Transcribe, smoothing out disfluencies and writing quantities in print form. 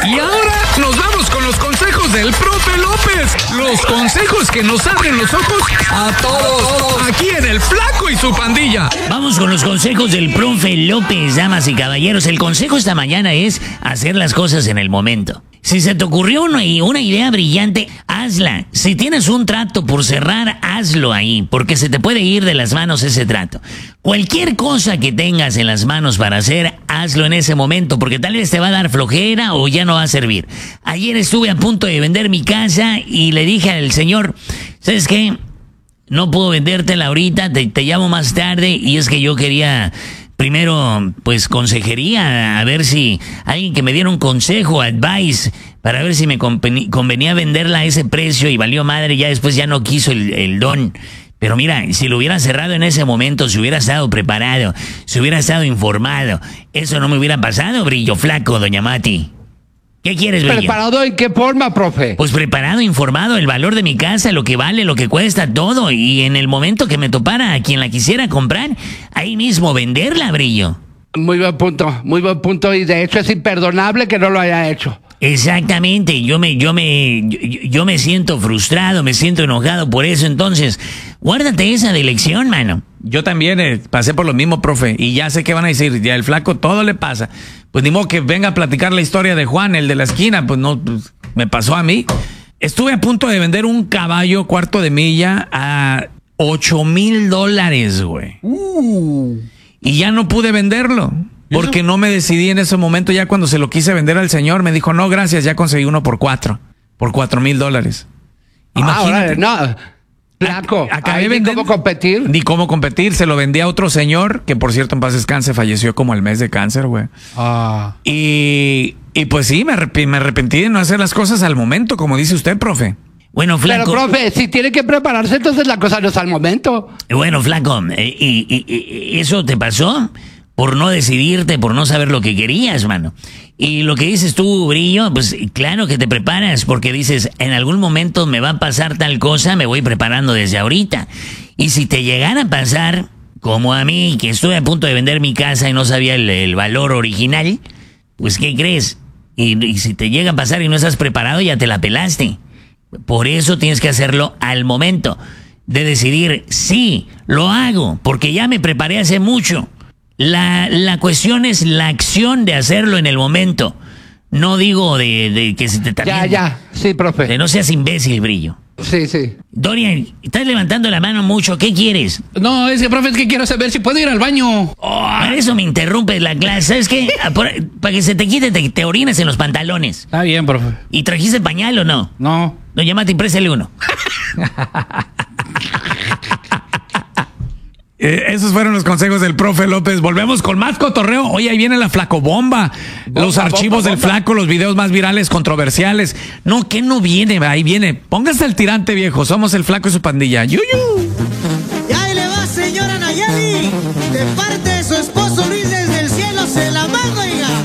Y ahora nos vamos con los consejos del profe López. Los consejos que nos abren los ojos a todos. Aquí en El Flaco y su pandilla. Vamos con los consejos del profe López, damas y caballeros. El consejo esta mañana es hacer las cosas en el momento. Si se te ocurrió una idea brillante, hazla. Si tienes un trato por cerrar, hazlo ahí, porque se te puede ir de las manos ese trato. Cualquier cosa que tengas en las manos para hacer, hazlo en ese momento, porque tal vez te va a dar flojera o ya no va a servir. Ayer estuve a punto de vender mi casa y le dije al señor, ¿sabes qué? No puedo vendértela ahorita, te llamo más tarde, y es que yo quería... Primero, pues consejería, a ver si alguien que me diera un consejo, advice, para ver si me convenía venderla a ese precio, y valió madre, ya después ya no quiso el don. Pero mira, si lo hubiera cerrado en ese momento, si hubiera estado preparado, si hubiera estado informado, eso no me hubiera pasado, Brillo Flaco, doña Mati. ¿Qué quieres, Brillo? ¿Preparado en qué forma, profe? Pues preparado, informado, el valor de mi casa, lo que vale, lo que cuesta, todo. Y en el momento que me topara a quien la quisiera comprar, ahí mismo venderla, Brillo. Muy buen punto. Y de hecho es imperdonable que no lo haya hecho. Exactamente, yo me siento frustrado, me siento enojado por eso. Entonces, guárdate esa de lección, mano. Yo también pasé por lo mismo, profe, y ya sé qué van a decir. Ya el Flaco todo le pasa. Pues ni modo que venga a platicar la historia de Juan, el de la esquina. Pues no, pues, me pasó a mí. Estuve a punto de vender un caballo cuarto de milla a $8,000, güey. Y ya no pude venderlo. Porque no me decidí en ese momento. Ya cuando se lo quise vender al señor, me dijo, no, gracias, ya conseguí uno por $4,000. Imagínate. No, Flaco, acabé vendiendo. ¿Cómo competir? Ni cómo competir. Se lo vendí a otro señor, que por cierto en paz descanse, falleció como al mes de cáncer, güey. Y pues sí, me arrepentí de no hacer las cosas al momento, como dice usted, profe. Bueno, Flaco. Pero, profe, si tiene que prepararse, entonces la cosa no es al momento. Bueno, Flaco, ¿eso te pasó? Por no decidirte, por no saber lo que querías, mano. Y lo que dices tú, Brillo, pues claro que te preparas, porque dices, en algún momento me va a pasar tal cosa, me voy preparando desde ahorita. Y si te llegara a pasar, como a mí, que estuve a punto de vender mi casa y no sabía el valor original, pues ¿qué crees? Y si te llega a pasar y no estás preparado, ya te la pelaste. Por eso tienes que hacerlo al momento de decidir, sí, lo hago, porque ya me preparé hace mucho. La cuestión es la acción de hacerlo en el momento. No digo de que se te también... Ya, sí, profe. De no seas imbécil, Brillo. Sí. Dorian, estás levantando la mano mucho. ¿Qué quieres? No, es que, profe, es que quiero saber si puedo ir al baño. Para eso me interrumpes la clase. ¿Sabes qué? Para que se te quite, te orines en los pantalones. Está bien, profe. ¿Y trajiste pañal o no? No. Doña Mati, préstale uno. Esos fueron los consejos del profe López. Volvemos con más cotorreo. Oye, ahí viene la Flacobomba. Los archivos del Flaco, los videos más virales, controversiales. No, ¿qué no viene? Ahí viene. Póngase al tirante, viejo. Somos el Flaco y su pandilla. ¡Yuyu! Y ahí le va, señora Nayeli, de parte de su esposa.